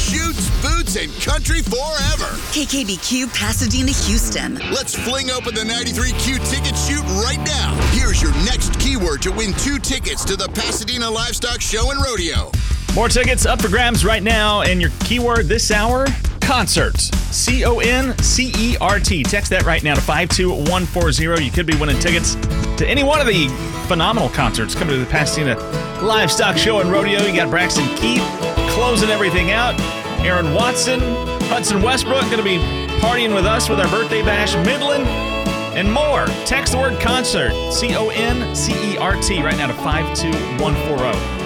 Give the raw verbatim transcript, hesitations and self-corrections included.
shoots, boots, and country forever. K K B Q Pasadena, Houston. Let's fling open the ninety-three Q ticket chute right now. Here's your next keyword to win two tickets to the Pasadena Livestock Show and Rodeo. More tickets up for grabs right now, and your keyword this hour, concerts. C O N C E R T. Text that right now to five two one four zero. You could be winning tickets to any one of the phenomenal concerts coming to the Pasadena Livestock Show and Rodeo. You got Braxton Keith closing everything out. Aaron Watson, Hudson Westbrook going to be partying with us with our birthday bash, Midland, and more. Text the word concert, C O N C E R T, right now to five two one four zero.